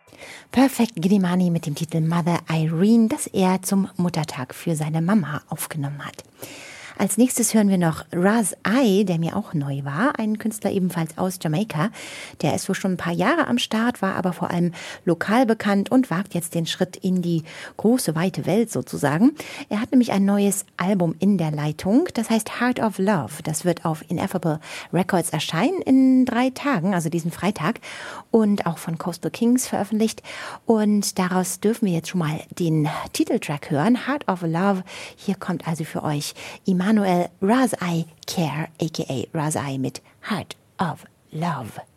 Perfect Glimani mit dem Titel Mother Irene, das er zum Muttertag für seine Mama aufgenommen hat. Als nächstes hören wir noch Ras I, der mir auch neu war, ein Künstler ebenfalls aus Jamaika. Der ist wohl schon ein paar Jahre am Start, war aber vor allem lokal bekannt und wagt jetzt den Schritt in die große, weite Welt sozusagen. Er hat nämlich ein neues Album in der Leitung, das heißt Heart of Love. Das wird auf Ineffable Records erscheinen in 3 Tagen, also diesen Freitag, und auch von Coastal Kings veröffentlicht. Und daraus dürfen wir jetzt schon mal den Titeltrack hören, Heart of Love. Hier kommt also für euch Emmanuel Ras I Care, a.k.a. Ras I mit Heart of Love.